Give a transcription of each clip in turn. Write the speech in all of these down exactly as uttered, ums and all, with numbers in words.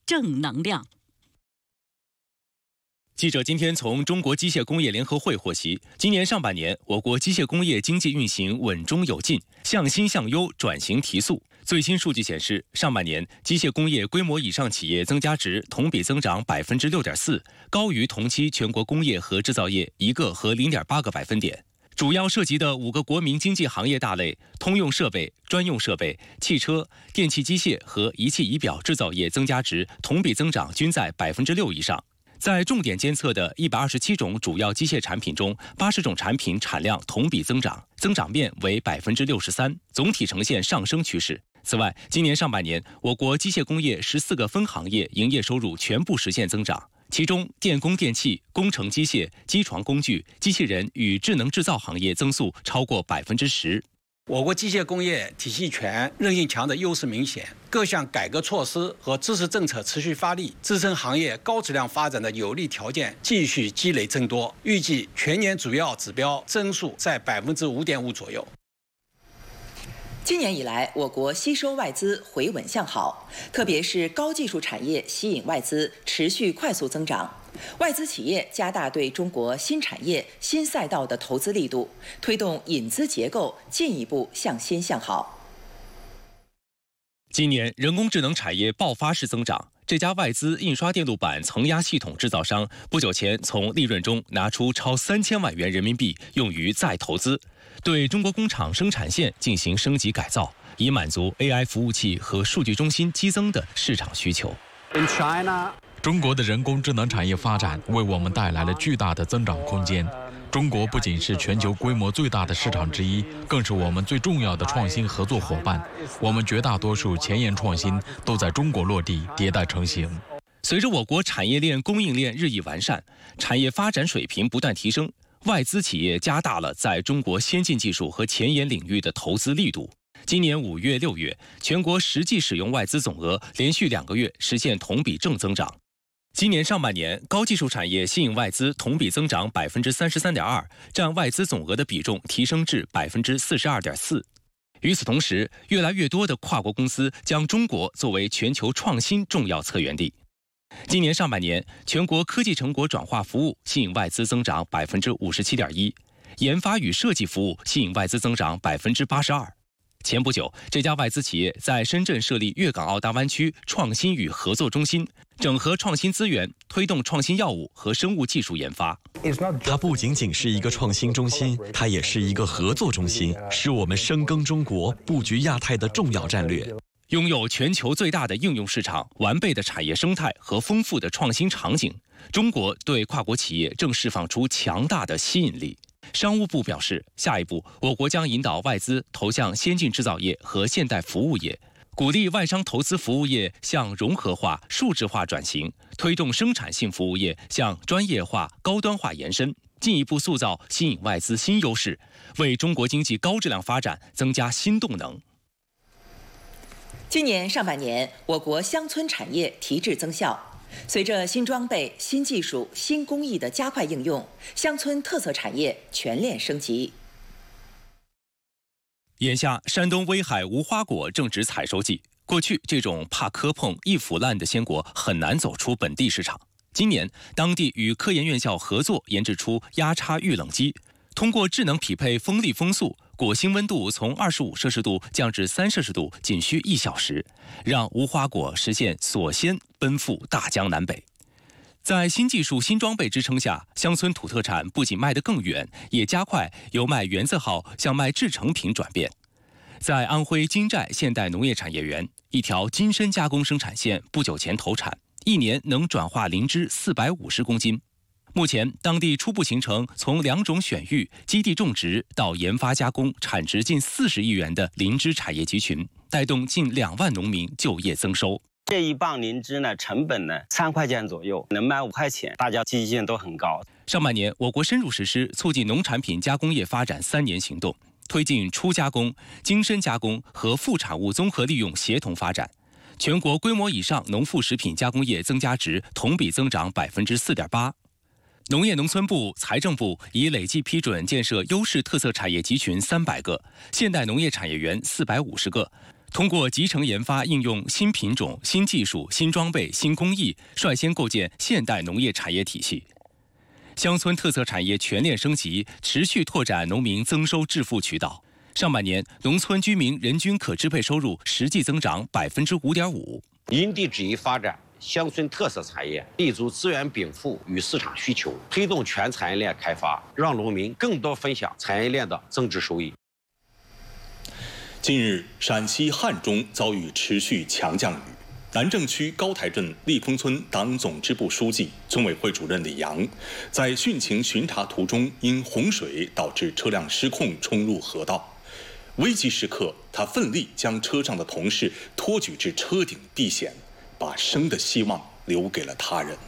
正能量。 记者今天从中国机械工业联合会获悉，今年上半年我国机械工业经济运行稳中有进，向新向优，转型提速。最新数据显示，上半年机械工业规模以上企业增加值同比增长百分之六点四，高于同期全国工业和制造业一个和零点八个百分点。主要涉及的五个国民经济行业大类——通用设备、专用设备、汽车、电气机械和仪器仪表制造业增加值同比增长均在百分之六以上。在重点监测的一百二十七种主要机械产品中，八十种产品产量同比增长，增长面为百分之六十三，总体呈现上升趋势。此外，今年上半年，我国机械工业十四个分行业营业收入全部实现增长，其中电工电气、工程机械、机床工具、机器人与智能制造行业增速超过百分之十。 我国机械工业体系全、韧性强的优势明显，各项改革措施和支持政策持续发力，支撑行业高质量发展的有利条件继续积累增多。预计全年主要指标增速在百分之五点五左右。 今年以来，我国吸收外资回稳向好，特别是高技术产业吸引外资持续快速增长。外资企业加大对中国新产业、新赛道的投资力度，推动引资结构进一步向新向好。 今年人工智能产业爆发式增长，这家外资印刷电路板层压系统制造商不久前从利润中拿出超三千万元人民币用于再投资，对中国工厂生产线进行升级改造，以满足 A I 服务器和数据中心激增的市场需求。 In China, 中国的人工智能产业发展为我们带来了巨大的增长空间。中国不仅是全球规模最大的市场之一，更是我们最重要的创新合作伙伴。我们绝大多数前沿创新都在中国落地迭代成型。 随着我国产业链供应链日益完善，产业发展水平不断提升，外资企业加大了在中国先进技术和前沿领域的投资力度。今年五月、六月，全国实际使用外资总额连续两个月实现同比正增长。今年上半年，高技术产业吸引外资同比增长百分之三十三点二，占外资总额的比重提升至百分之四十二点四。与此同时，越来越多的跨国公司将中国作为全球创新重要策源地。今年上半年，全国科技成果转化服务吸引外资增长百分之五十七点一，研发与设计服务吸引外资增长百分之八十二。前不久，这家外资企业在深圳设立粤港澳大湾区创新与合作中心，整合创新资源，推动创新药物和生物技术研发。 它不仅仅是一个创新中心，它也是一个合作中心，是我们深耕中国、布局亚太的重要战略。 拥有全球最大的应用市场、完备的产业生态和丰富的创新场景，中国对跨国企业正释放出强大的吸引力。商务部表示，下一步我国将引导外资投向先进制造业和现代服务业，鼓励外商投资服务业向融合化、数字化转型，推动生产性服务业向专业化、高端化延伸，进一步塑造吸引外资新优势，为中国经济高质量发展增加新动能。 今年上半年，我国乡村产业提质增效。随着新装备、新技术、新工艺的加快应用，乡村特色产业全链升级。 眼下，山东威海无花果正值采收季。过去，这种怕磕碰、易腐烂的鲜果很难走出本地市场。今年，当地与科研院校合作研制出压差预冷机，通过智能匹配风力风速，果心温度从二十五摄氏度降至三摄氏度，仅需一小时，让无花果实现锁鲜奔赴大江南北。在新技术、新装备支撑下，乡村土特产不仅卖得更远，也加快由卖原字号向卖制成品转变。在安徽金寨现代农业产业园，一条金参加工生产线不久前投产，一年能转化灵芝四百五十公斤。目前，当地初步形成从两种选育、基地种植到研发加工，产值近四十亿元的灵芝产业集群，带动近两万农民就业增收。 这一磅灵芝呢，成本呢三块钱左右，能卖五块钱，大家积极性都很高。 上半年，我国深入实施促进农产品加工业发展三年行动，推进初加工、精深加工和副产物综合利用协同发展。全国规模以上农副食品加工业增加值同比增长百分之四点八。农业农村部、财政部已累计批准建设优势特色产业集群三百个，现代农业产业园四百五十个， 通过集成研发应用新品种、新技术、新装备、新工艺，率先构建现代农业产业体系。乡村特色产业全链升级，持续拓展农民增收致富渠道。上半年，农村居民人均可支配收入实际增长百分之五点五。 因地制宜发展乡村特色产业，立足资源禀赋与市场需求，推动全产业链开发，让农民更多分享产业链的增值收益。 近日，陕西汉中遭遇持续强降雨。南郑区高台镇立丰村党总支部书记、村委会主任李阳，在汛情巡查途中，因洪水导致车辆失控冲入河道。危急时刻，他奋力将车上的同事托举至车顶避险，把生的希望留给了他人。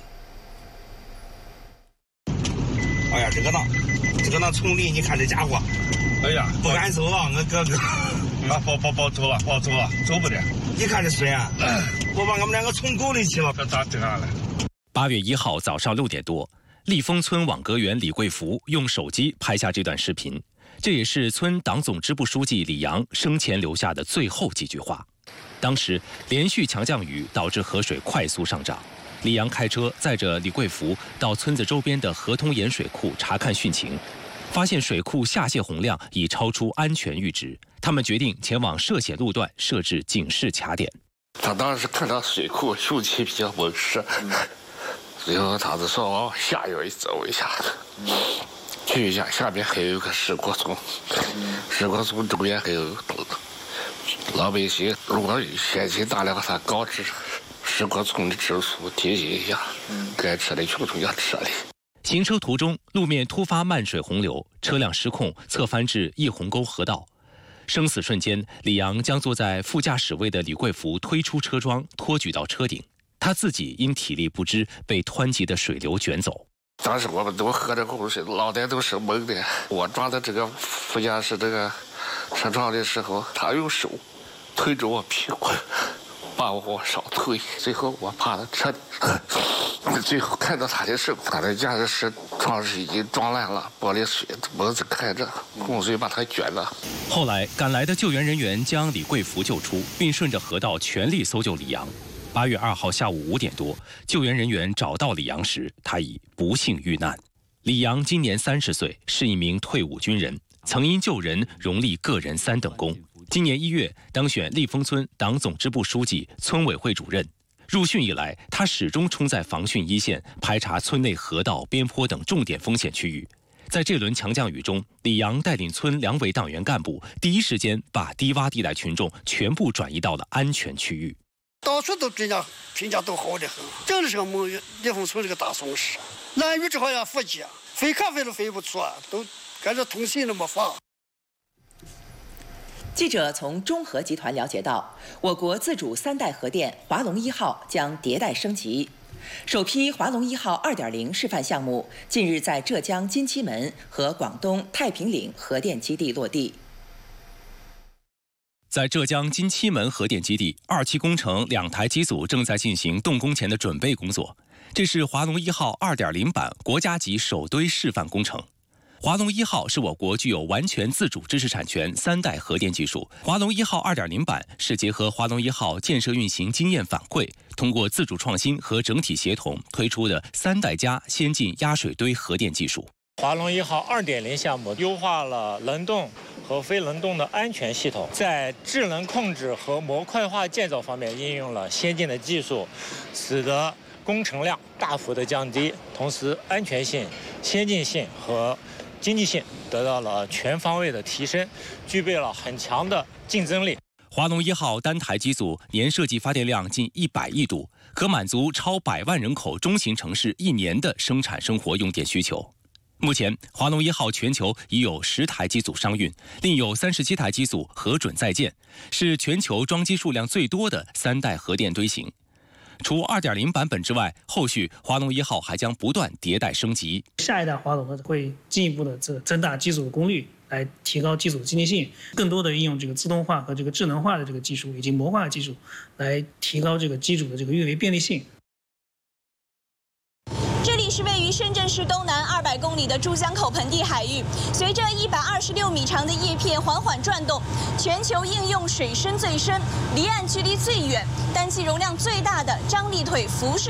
哎呀，这个呢，这个呢，从里你看这家伙，哎呀，不敢走啊，我哥哥。啊，不不不走了，不走了，走不得。你看这水啊，我把我们两个冲沟里去了，这咋这样了？ 八月一号早上六点多，立丰村网格员李贵福用手机拍下这段视频，这也是村党总支部书记李阳生前留下的最后几句话。当时连续强降雨导致河水快速上涨，李阳开车载着李贵福到村子周边的河通盐水库查看汛情。发现水库下泄洪量已超出安全阈值，他们决定前往涉险路段设置警示卡点。 他当时看到水库汛期比较猛湿，最后他就说往下游走一下子，去一下下边还有个石锅村，石锅村中间还有老百姓，如果险情大量，他告知石锅村的支书提醒一下，该撤的群众要撤离。 行车途中，路面突发漫水洪流，车辆失控侧翻至溢洪沟河道。生死瞬间，李阳将坐在副驾驶位的李贵福推出车窗，托举到车顶。他自己因体力不支被湍急的水流卷走。 当时我们都喝着口水，脑袋都是懵的。我抓到这个副驾驶这个车窗的时候，他用手推着我屁股，把我往上推，最后我趴在车底。最后看到他的时候，他的驾驶室窗是已经撞烂了，玻璃水门子开着，洪水把他卷了。 后来赶来的救援人员将李贵福救出，并顺着河道全力搜救李阳。八月二号下午五点多，救援人员找到李阳时，他已不幸遇难。李阳今年三十岁，是一名退伍军人，曾因救人荣立个人三等功。今年一月当选立丰村党总支部书记、村委会主任。入汛以来，他始终冲在防汛一线，排查村内河道、边坡等重点风险区域。在这轮强降雨中，李阳带领村两委党员干部，第一时间把低洼地带群众全部转移到了安全区域。 到处都评价评价都好得很，真的是个梦立丰村这个大松市。拦雨只好要伏击，飞咖啡都飞不出啊，都感觉通信都没法。 记者从中核集团了解到，我国自主三代核电华龙一号将迭代升级。首批华龙一号 二点零 示范项目近日在浙江金溪门和广东太平岭核电基地落地。 在浙江金溪门核电基地，二期工程两台机组正在进行动工前的准备工作。这是华龙一号 二点零 版国家级首堆示范工程。华龙一号是我国具有完全自主知识产权三代核电技术。华龙一号 二点零 版是结合华龙一号建设运行经验反馈，通过自主创新和整体协同推出的三代加先进压水堆核电技术。 华龙一号 二点零 项目优化了冷冻和非冷冻的安全系统，在智能控制和模块化建造方面应用了先进的技术，使得工程量大幅的降低，同时安全性、先进性和经济性得到了全方位的提升，具备了很强的竞争力。 华龙一号单台机组年设计发电量近一百亿度，可满足超百万人口中型城市一年的生产生活用电需求。目前，华龙一号全球已有十台机组商运，另有三十七台机组核准在建，是全球装机数量最多的三代核电堆型。除 二点零 版本之外，后续华龙一号还将不断迭代升级。 下一代华龙会进一步的这增大机组的功率，来提高机组的经济性，更多的应用这个自动化和这个智能化的这个技术以及模化的技术，来提高这个机组的这个运维便利性。 这里是位于深圳市东南二百公里的珠江口盆地海域，随着一百二十六米长的叶片缓缓转动，全球应用水深最深、离岸距离最远、单机容量最大的张力腿浮式